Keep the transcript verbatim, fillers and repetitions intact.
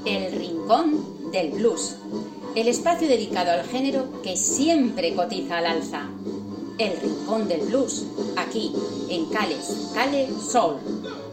El Rincón del Blues, el espacio dedicado al género que siempre cotiza al alza. El Rincón del Blues, aquí, en Cales, Cale Soul.